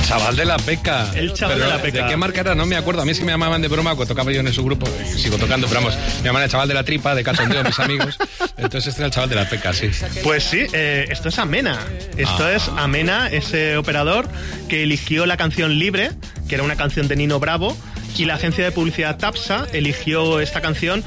chaval de la Peca. El chaval de la Peca. ¿De qué marca era? No me acuerdo. A mí es que me llamaban de broma cuando tocaba yo en su grupo. Sigo tocando, pero vamos, me llamaban el chaval de la tripa, de cachondeo, mis amigos. Entonces este era el chaval de la Peca, sí. Pues sí, esto es Amena. Esto es Amena, ese operador que eligió la canción Libre, que era una canción de Nino Bravo, y la agencia de publicidad Tapsa eligió esta canción